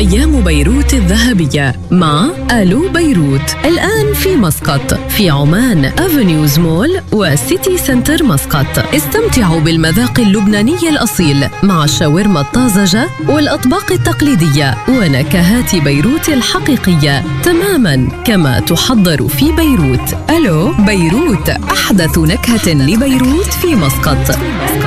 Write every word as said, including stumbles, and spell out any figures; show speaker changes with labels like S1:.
S1: أيام بيروت الذهبية مع ألو بيروت، الآن في مسقط في عمان أفنيوز مول وسيتي سنتر مسقط. استمتعوا بالمذاق اللبناني الأصيل مع الشاورما الطازجة والأطباق التقليدية ونكهات بيروت الحقيقية تماما كما تحضر في بيروت. ألو بيروت، أحدث نكهة لبيروت في مسقط.